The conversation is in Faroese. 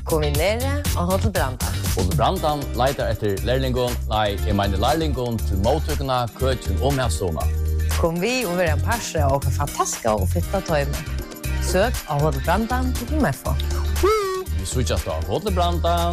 kom vi nere og Hotel Branda. Hotel Brandan leitar etter lærlingon, jeg mener lærlingon til mottøkene, køkken og medstående. Kom vi og være en parse og fantastiske og fitta tøyme. Søk av Hotel Brandan til MFO. Vi switchar av Hotel Brandan.